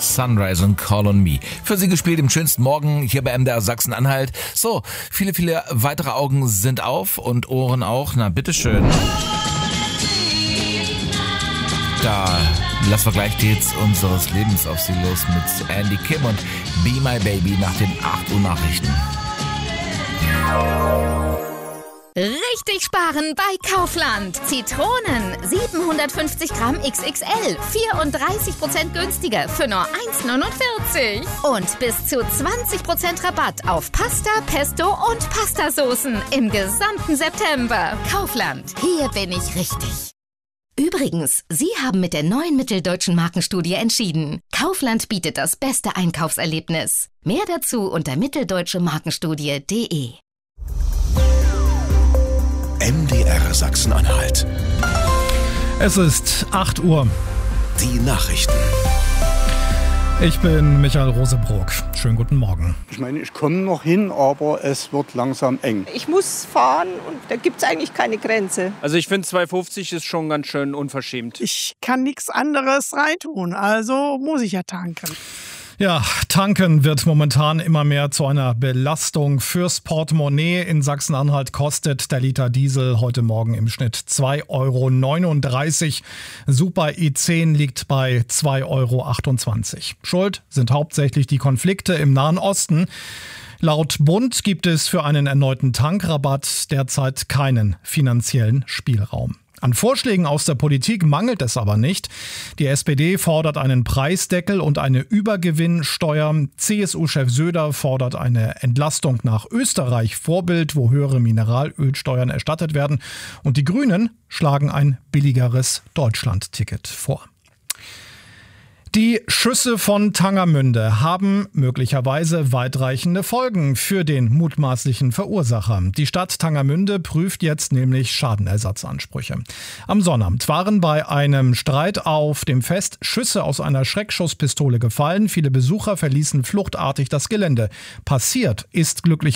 Sunrise und Call on Me. Für Sie gespielt im schönsten Morgen hier bei MDR Sachsen-Anhalt. So, viele weitere Augen sind auf und Ohren auch. Na, bitteschön. Da lassen wir gleich die Hits unseres Lebens auf Sie los mit Andy Kim und Be My Baby nach den 8 Uhr Nachrichten. Richtig sparen bei Kaufland. Zitronen 750 Gramm XXL, 34% günstiger für nur 1,49. Und bis zu 20% Rabatt auf Pasta, Pesto und Pastasoßen im gesamten September. Kaufland, hier bin ich richtig. Übrigens, Sie haben mit der neuen Mitteldeutschen Markenstudie entschieden. Kaufland bietet das beste Einkaufserlebnis. Mehr dazu unter mitteldeutschemarkenstudie.de. MDR Sachsen-Anhalt. Es ist 8 Uhr. Die Nachrichten. Ich bin Michael Rosebrock. Schönen guten Morgen. Ich meine, ich komme noch hin, aber es wird langsam eng. Ich muss fahren und da gibt es eigentlich keine Grenze. Also ich finde 2,50 ist schon ganz schön unverschämt. Ich kann nichts anderes reintun, also muss ich ja tanken. Ja, tanken wird momentan immer mehr zu einer Belastung fürs Portemonnaie. In Sachsen-Anhalt kostet der Liter Diesel heute Morgen im Schnitt 2,39 €. Super E10 liegt bei 2,28 €. Schuld sind hauptsächlich die Konflikte im Nahen Osten. Laut Bund gibt es für einen erneuten Tankrabatt derzeit keinen finanziellen Spielraum. An Vorschlägen aus der Politik mangelt es aber nicht. Die SPD fordert einen Preisdeckel und eine Übergewinnsteuer. CSU-Chef Söder fordert eine Entlastung nach Österreich Vorbild, wo höhere Mineralölsteuern erstattet werden. Und die Grünen schlagen ein billigeres Deutschland-Ticket vor. Die Schüsse von Tangermünde haben möglicherweise weitreichende Folgen für den mutmaßlichen Verursacher. Die Stadt Tangermünde prüft jetzt nämlich Schadenersatzansprüche. Am Sonnabend waren bei einem Streit auf dem Fest Schüsse aus einer Schreckschusspistole gefallen. Viele Besucher verließen fluchtartig das Gelände. Passiert ist glücklicherweise